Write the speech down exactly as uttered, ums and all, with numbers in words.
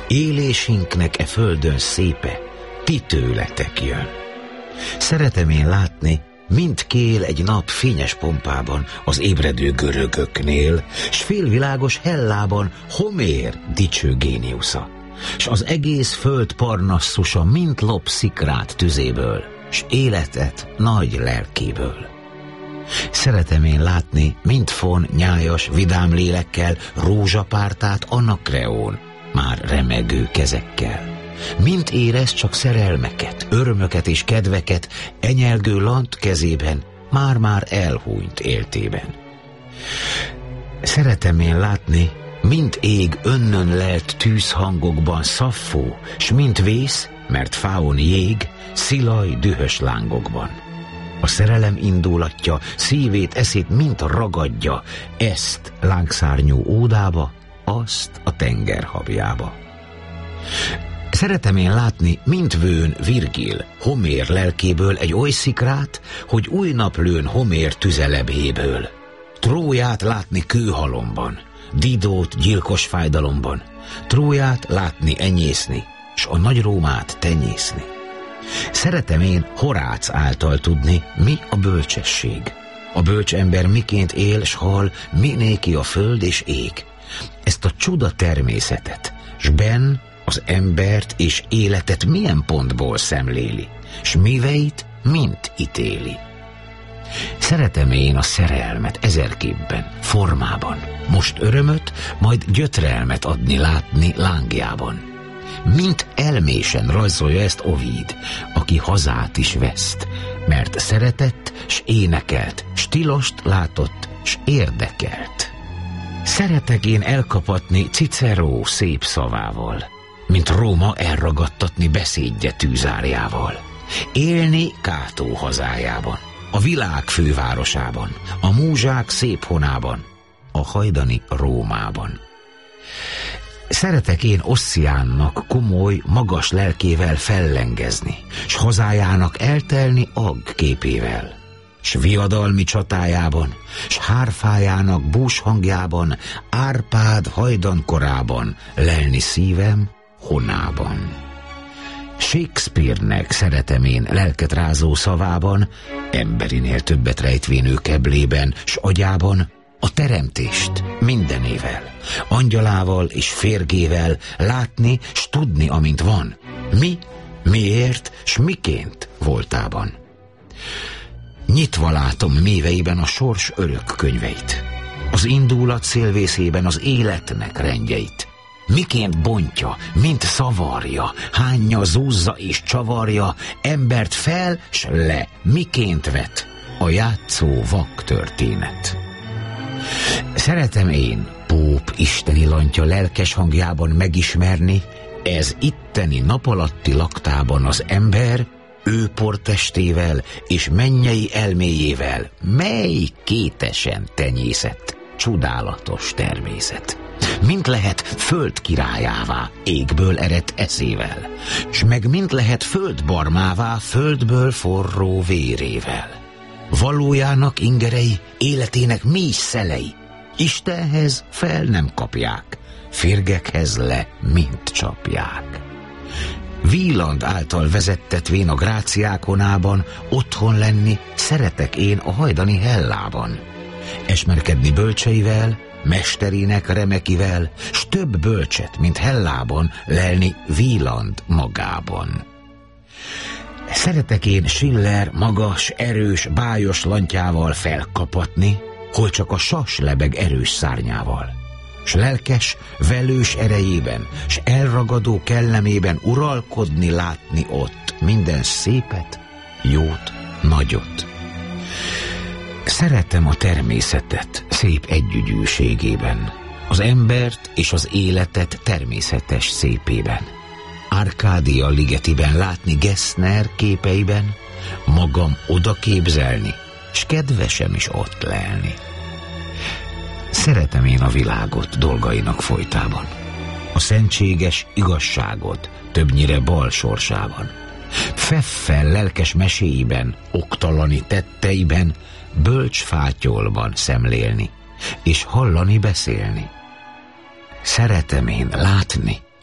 Élésünknek e földön szépe, ti tőletek jön. Szeretem én látni, mint kél egy nap fényes pompában az ébredő görögöknél, s félvilágos Hellában Homér dicső géniusza, s az egész föld Parnasszusa mint lop szikrát tüzéből, s életet nagy lelkéből. Szeretem én látni, mint fon nyájas, vidám lélekkel rózsapártát Anakreón, már remegő kezekkel. Mint érez csak szerelmeket, örömöket és kedveket enyelgő lant kezében, már-már elhúnyt éltében. Szeretem én látni, mint ég önnön lelt tűzhangokban Szaffó, s mint vész, mert fáon jég, Szilaj dühös lángokban. A szerelem indulatja, szívét, eszét mint ragadja, ezt lángszárnyú ódába, azt a tengerhabjába. Szeretem én látni, mint vőn Virgil, Homér lelkéből egy oly szikrát, hogy új nap lőn Homér tüzelebéből. Tróját látni kőhalomban, Didót gyilkos fájdalomban, Tróját látni enyészni, s a nagy Rómát tenyészni. Szeretem én Horác által tudni, mi a bölcsesség. A bölcs ember miként él s hal, mi néki a föld és ég. Ezt a csuda természetet, s benn az embert és életet milyen pontból szemléli, s miveit mint ítéli. Szeretem én a szerelmet ezerképpen, formában, most örömöt, majd gyötrelmet adni látni lángjában. Mint elmésen rajzolja ezt Ovid, aki hazát is veszt, mert szeretett, s énekelt, stilost látott, s érdekelt. Szeretek én elkapatni Cicero szép szavával, mint Róma elragadtatni beszédje tűzárjával. Élni Kátó hazájában, a világ fővárosában, a múzsák szép honában, a hajdani Rómában. Szeretek én Ossziánnak komoly, magas lelkével fellengezni, s hazájának eltelni agg képével, s viadalmi csatájában, s hárfájának bús hangjában, Árpád hajdankorában lelni szívem honában. Shakespeare-nek szeretem én lelket rázó szavában, emberinél többet rejtvén ő keblében, s agyában, a teremtést mindenével, angyalával és férgével látni, s tudni, amint van, mi, miért, s miként voltában. Nyitva látom méveiben a sors örök könyveit, az indulat szélvészében az életnek rendjeit, miként bontja, mint szavarja, hányja, zúzza és csavarja, embert fel s le, miként vet a játszó vak történet. Szeretem én Póp isteni lantja lelkes hangjában megismerni, ez itteni nap alatti laktában az ember, ő portestével és mennyei elméjével, mely kétesen tenyészett, csodálatos természet. Mint lehet föld királyává, égből eredt eszével, s meg mint lehet földbarmává, földből forró vérével. Valójának ingerei, életének mély szelei, Istenhez fel nem kapják, férgekhez le mint csapják. Wieland által vezettetvén a gráciák honában, otthon lenni szeretek én a hajdani Hellában. Esmerkedni bölcseivel, mesterének remekivel, s több bölcset, mint Hellában lelni Wieland magában. Szeretek én Schiller magas, erős, bájos lantjával felkapatni, hol csak a sas lebeg erős szárnyával, s lelkes, velős erejében, s elragadó kellemében uralkodni látni ott minden szépet, jót, nagyot. Szeretem a természetet szép együgyűségében, az embert és az életet természetes szépében. Árkádia ligetiben látni Gessner képeiben, magam oda képzelni, s kedvesem is ott lelni. Szeretem én a világot dolgainak folytában, a szentséges igazságot többnyire bal sorsában. Pfeffer lelkes meséiben, oktalani tetteiben, bölcs fátyolban szemlélni, és hallani beszélni. Szeretem én látni,